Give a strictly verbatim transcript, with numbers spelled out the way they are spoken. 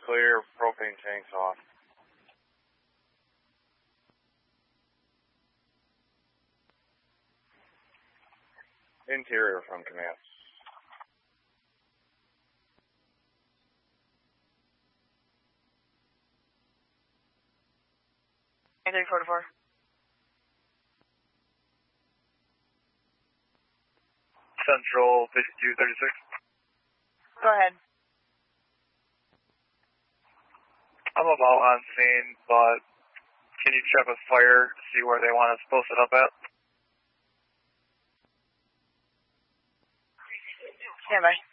clear, propane tanks off. Interior from command. three forty-four. Central fifty-two thirty-six. Go ahead. I'm about on scene, but can you check with fire to see where they want us posted up at? Stand by.